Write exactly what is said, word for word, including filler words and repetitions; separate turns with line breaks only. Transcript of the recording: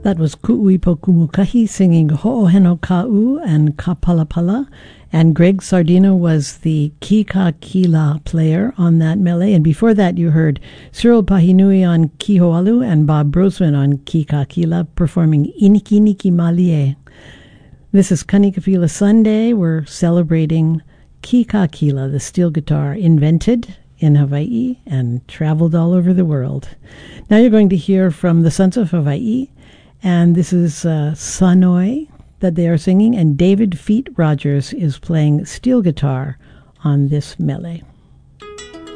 That was Ku'uipo Kumukahi singing Ho'oheno Ka'u and Kapalapala. And Greg Sardina was the Kikakila player on that mele. And before that, you heard Cyril Pahinui on Kihoalu and Bob Brosman on Kikakila performing Iniki Niki Malie. This is Kanikapila Sunday. We're celebrating Kikakila, the steel guitar invented in Hawaii and traveled all over the world. Now you're going to hear from the Sons of Hawaii. And this is uh, Sanoi that they are singing, and David Feet Rogers is playing steel guitar on this mele.